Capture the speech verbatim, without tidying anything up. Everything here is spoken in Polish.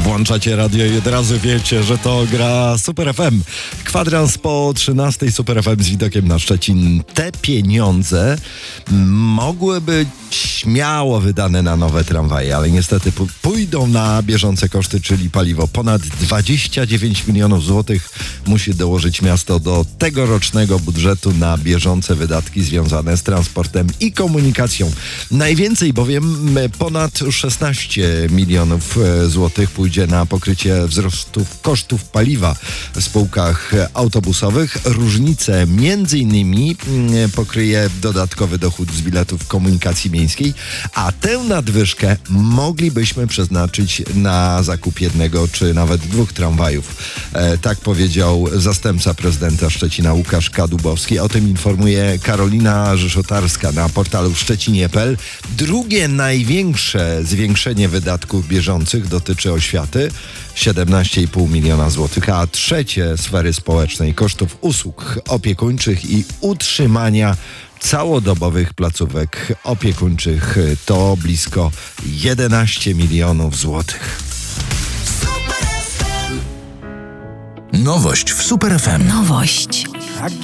Włączacie radio i od razu wiecie, że to gra Super F M. Kwadrans po trzynastej Super F M z widokiem na Szczecin. Te pieniądze mogły być śmiało wydane na nowe tramwaje, ale niestety p- pójdą na bieżące koszty, czyli paliwo. Ponad dwadzieścia dziewięć milionów złotych musi dołożyć miasto do tegorocznego budżetu na bieżące wydatki związane z transportem i komunikacją. Najwięcej bowiem ponad szesnaście milionów złotych pójdzie na pokrycie wzrostów kosztów paliwa w spółkach autobusowych. Różnicę między innymi pokryje dodatkowy dochód z biletów komunikacji miejskiej, a tę nadwyżkę moglibyśmy przeznaczyć na zakup jednego czy nawet dwóch tramwajów. E, tak powiedział zastępca prezydenta Szczecina Łukasz Kadłubowski. O tym informuje Karolina Rzeszotarska na portalu szczecinie kropka p l. Drugie największe zwiększenie wydatków bieżących dotyczy oświaty, siedemnaście i pół miliona złotych, a trzecie sfery społecznej, kosztów usług opiekuńczych i utrzymania całodobowych placówek opiekuńczych to blisko jedenaście milionów złotych. Nowość w Super F M. Nowość.